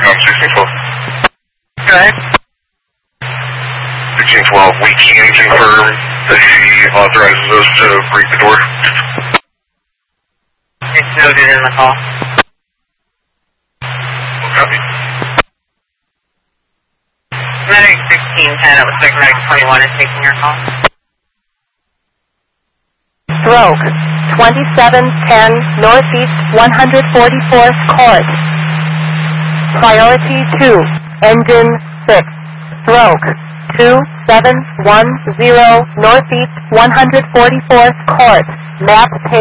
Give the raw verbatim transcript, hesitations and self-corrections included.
on sixteen twelve. Okay. sixteen twelve, we can confirm that she authorizes us to break the door. It's noted in the call. Copy. Medic sixteen ten, it looks like Medic twenty-one is taking your call. Stroke, twenty-seven ten Northeast one hundred forty-fourth Court. Priority two, Engine six. Stroke, two seven one zero Northeast one hundred forty-fourth Court. Map page.